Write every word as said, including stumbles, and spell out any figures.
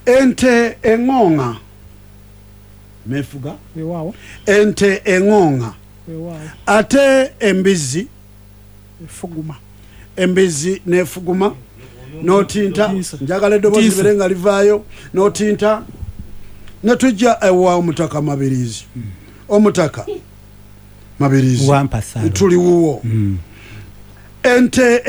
ente engonga mefuga wewawo ente engonga wewawo ate embizi efuguma embizi nefuguma notinta njagala eddoboozi liberenga livaayo notinta netujja ewa omutaka Mabirizi omutaka Mabirizi Wampasalo tuli wuwo ente